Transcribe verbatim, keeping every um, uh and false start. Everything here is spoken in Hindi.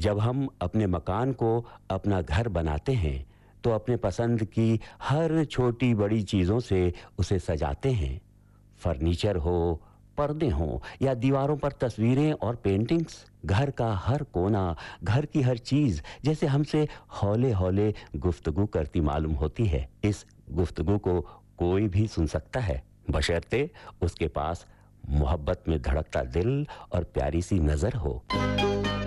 जब हम अपने मकान को अपना घर बनाते हैं तो अपने पसंद की हर छोटी बड़ी चीज़ों से उसे सजाते हैं। फर्नीचर हो, पर्दे हों या दीवारों पर तस्वीरें और पेंटिंग्स, घर का हर कोना, घर की हर चीज़ जैसे हमसे हौले-हौले गुफ्तगू करती मालूम होती है। इस गुफ्तगू को कोई भी सुन सकता है, बशर्ते उसके पास मोहब्बत में धड़कता दिल और प्यारी सी नज़र हो।